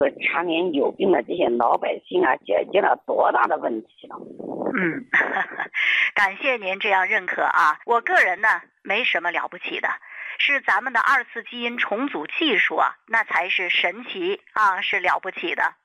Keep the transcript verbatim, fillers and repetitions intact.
常年有病的这些老百姓啊，解决了多大的问题了。 嗯，感谢您这样认可啊！我个人呢，没什么了不起的，是咱们的二次基因重组技术啊，那才是神奇啊，是了不起的。